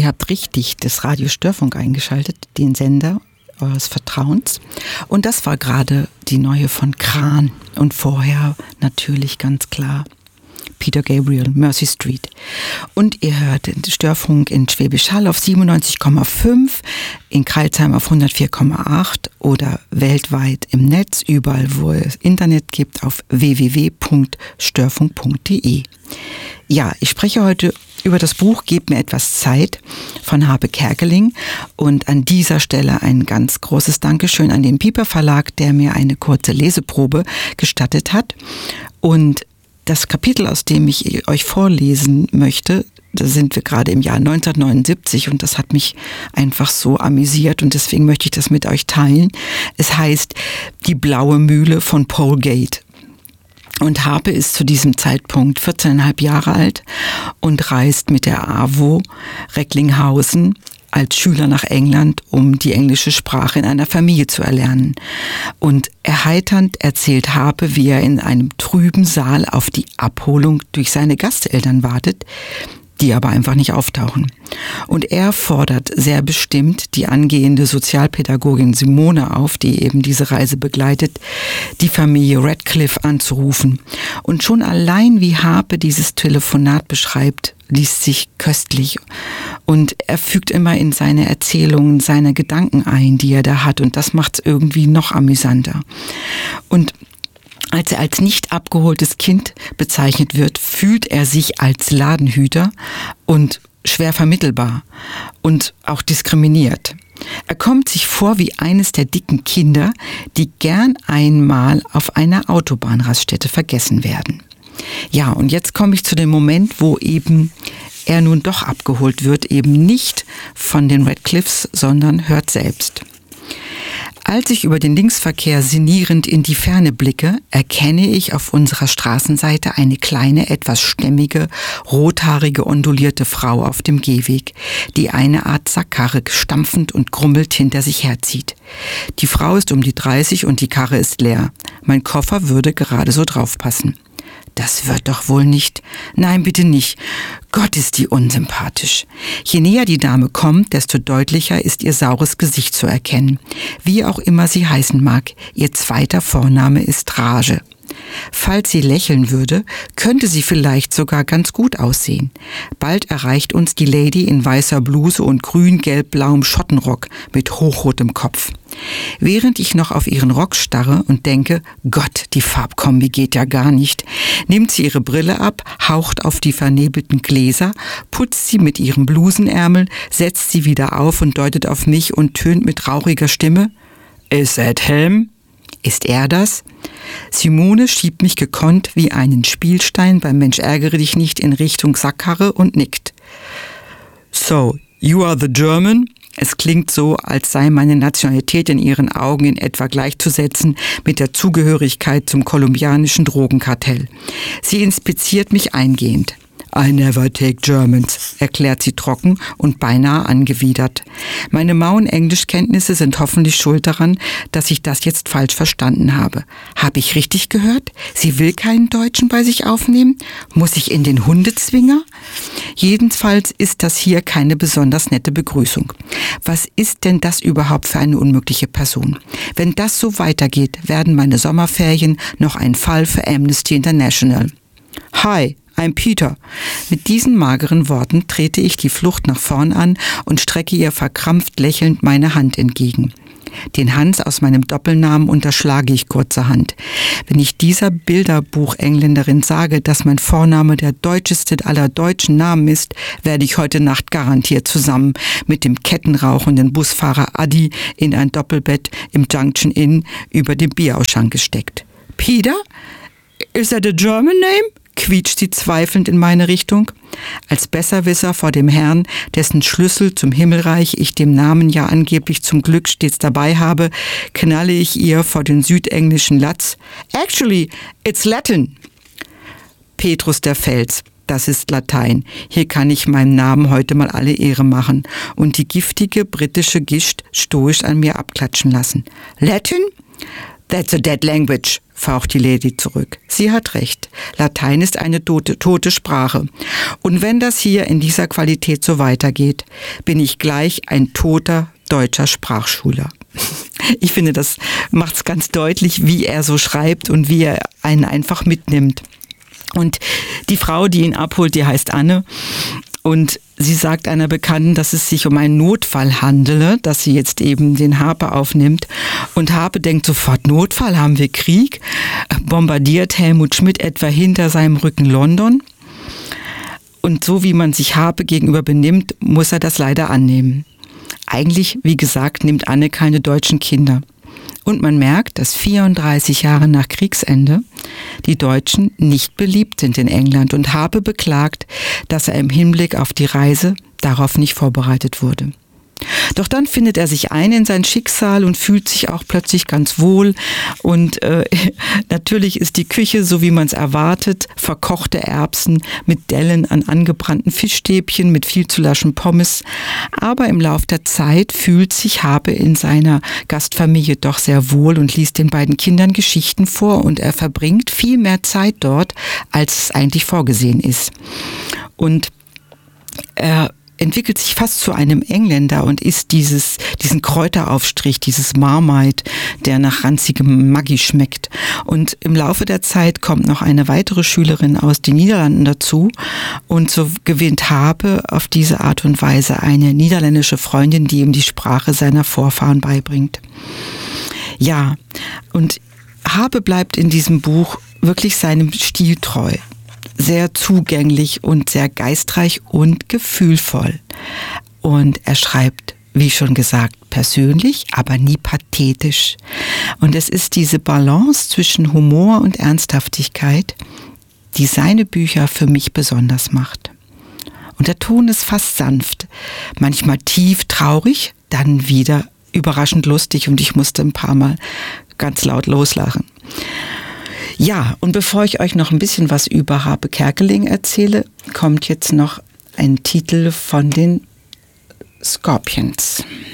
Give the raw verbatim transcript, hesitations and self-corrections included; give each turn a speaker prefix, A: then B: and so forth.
A: Ihr habt richtig das Radio Störfunk eingeschaltet, den Sender eures Vertrauens. Und das war gerade die neue von Kran. Und vorher natürlich ganz klar Peter Gabriel, Mercy Street. Und ihr hört den Störfunk in Schwäbisch Hall auf siebenundneunzig Komma fünf, in Crailsheim auf hundertvier Komma acht oder weltweit im Netz, überall wo es Internet gibt, auf w w w punkt störfunk punkt d e. Ja, ich spreche heute über das Buch Gebt mir etwas Zeit von Harpe Kerkeling und an dieser Stelle ein ganz großes Dankeschön an den Piper Verlag, der mir eine kurze Leseprobe gestattet hat. Und das Kapitel, aus dem ich euch vorlesen möchte, da sind wir gerade im Jahr neunzehnhundertneunundsiebzig und das hat mich einfach so amüsiert und deswegen möchte ich das mit euch teilen. Es heißt Die blaue Mühle von Paul Gate. Und Harpe ist zu diesem Zeitpunkt vierzehneinhalb Jahre alt und reist mit der AWO Recklinghausen als Schüler nach England, um die englische Sprache in einer Familie zu erlernen. Und erheiternd erzählt Harpe, wie er in einem trüben Saal auf die Abholung durch seine Gasteltern wartet, die aber einfach nicht auftauchen. Und er fordert sehr bestimmt die angehende Sozialpädagogin Simone auf, die eben diese Reise begleitet, die Familie Radcliffe anzurufen. Und schon allein wie Harpe dieses Telefonat beschreibt, liest sich köstlich. Und er fügt immer in seine Erzählungen seine Gedanken ein, die er da hat. Und das macht es irgendwie noch amüsanter. Und als er als nicht abgeholtes Kind bezeichnet wird, fühlt er sich als Ladenhüter und schwer vermittelbar und auch diskriminiert. Er kommt sich vor wie eines der dicken Kinder, die gern einmal auf einer Autobahnraststätte vergessen werden. Ja, und jetzt komme ich zu dem Moment, wo eben er nun doch abgeholt wird, eben nicht von den Radcliffes, sondern hört selbst. Als ich über den Linksverkehr sinnierend in die Ferne blicke, erkenne ich auf unserer Straßenseite eine kleine, etwas stämmige, rothaarige, ondulierte Frau auf dem Gehweg, die eine Art Sackkarre stampfend und grummelnd hinter sich herzieht. Die Frau ist um die dreißig und die Karre ist leer. Mein Koffer würde gerade so draufpassen. Das wird doch wohl nicht. Nein, bitte nicht. Gott, ist die unsympathisch. Je näher die Dame kommt, desto deutlicher ist ihr saures Gesicht zu erkennen. Wie auch immer sie heißen mag, ihr zweiter Vorname ist Rage. Falls sie lächeln würde, könnte sie vielleicht sogar ganz gut aussehen. Bald erreicht uns die Lady in weißer Bluse und grün-gelb-blauem Schottenrock mit hochrotem Kopf. Während ich noch auf ihren Rock starre und denke, Gott, die Farbkombi geht ja gar nicht, nimmt sie ihre Brille ab, haucht auf die vernebelten Gläser, putzt sie mit ihrem Blusenärmel, setzt sie wieder auf und deutet auf mich und tönt mit rauchiger Stimme, Is that him? Ist er das? Simone schiebt mich gekonnt wie einen Spielstein beim Mensch ärgere dich nicht in Richtung Sackkarre und nickt. So, you are the German? Es klingt so, als sei meine Nationalität in ihren Augen in etwa gleichzusetzen mit der Zugehörigkeit zum kolumbianischen Drogenkartell. Sie inspiziert mich eingehend. I never take Germans, erklärt sie trocken und beinahe angewidert. Meine mauen Englischkenntnisse sind hoffentlich schuld daran, dass ich das jetzt falsch verstanden habe. Habe ich richtig gehört? Sie will keinen Deutschen bei sich aufnehmen? Muss ich in den Hundezwinger? Jedenfalls ist das hier keine besonders nette Begrüßung. Was ist denn das überhaupt für eine unmögliche Person? Wenn das so weitergeht, werden meine Sommerferien noch ein Fall für Amnesty International. Hi. I'm Peter. Mit diesen mageren Worten trete ich die Flucht nach vorn an und strecke ihr verkrampft lächelnd meine Hand entgegen. Den Hans aus meinem Doppelnamen unterschlage ich kurzerhand. Wenn ich dieser Bilderbuch-Engländerin sage, dass mein Vorname der deutscheste aller deutschen Namen ist, werde ich heute Nacht garantiert zusammen mit dem kettenrauchenden Busfahrer Adi in ein Doppelbett im Junction Inn über dem Bierausschank gesteckt. Peter? Is that a German name? Quietscht sie zweifelnd in meine Richtung. Als Besserwisser vor dem Herrn, dessen Schlüssel zum Himmelreich ich dem Namen ja angeblich zum Glück stets dabei habe, knalle ich ihr vor den südenglischen Latz. Actually, it's Latin. Petrus der Fels, das ist Latein. Hier kann ich meinem Namen heute mal alle Ehre machen und die giftige britische Gischt stoisch an mir abklatschen lassen. Latin? That's a dead language, faucht die Lady zurück. Sie hat recht. Latein ist eine tote, tote Sprache. Und wenn das hier in dieser Qualität so weitergeht, bin ich gleich ein toter deutscher Sprachschüler. Ich finde, das macht es ganz deutlich, wie er so schreibt und wie er einen einfach mitnimmt. Und die Frau, die ihn abholt, die heißt Anne. Und sie sagt einer Bekannten, dass es sich um einen Notfall handele, dass sie jetzt eben den Harpe aufnimmt. Und Harpe denkt sofort, Notfall, haben wir Krieg? Bombardiert Helmut Schmidt etwa hinter seinem Rücken London? Und so wie man sich Harpe gegenüber benimmt, muss er das leider annehmen. Eigentlich, wie gesagt, nimmt Anne keine deutschen Kinder. Und man merkt, dass vierunddreißig Jahre nach Kriegsende die Deutschen nicht beliebt sind in England und Harpe beklagt, dass er im Hinblick auf die Reise darauf nicht vorbereitet wurde. Doch dann findet er sich ein in sein Schicksal und fühlt sich auch plötzlich ganz wohl. Und äh, natürlich ist die Küche, so wie man es erwartet, verkochte Erbsen mit Dellen an angebrannten Fischstäbchen, mit viel zu laschen Pommes. Aber im Lauf der Zeit fühlt sich Harpe in seiner Gastfamilie doch sehr wohl und liest den beiden Kindern Geschichten vor. Und er verbringt viel mehr Zeit dort, als es eigentlich vorgesehen ist. Und er entwickelt sich fast zu einem Engländer und isst dieses, diesen Kräuteraufstrich, dieses Marmite, der nach ranzigem Maggi schmeckt. Und im Laufe der Zeit kommt noch eine weitere Schülerin aus den Niederlanden dazu und so gewinnt Harpe auf diese Art und Weise eine niederländische Freundin, die ihm die Sprache seiner Vorfahren beibringt. Ja, und Harpe bleibt in diesem Buch wirklich seinem Stil treu. Sehr zugänglich und sehr geistreich und gefühlvoll. Und er schreibt, wie schon gesagt, persönlich, aber nie pathetisch. Und es ist diese Balance zwischen Humor und Ernsthaftigkeit, die seine Bücher für mich besonders macht. Und der Ton ist fast sanft, manchmal tief traurig, dann wieder überraschend lustig und ich musste ein paar Mal ganz laut loslachen. Ja, und bevor ich euch noch ein bisschen was über Harpe Kerkeling erzähle, kommt jetzt noch ein Titel von den Scorpions.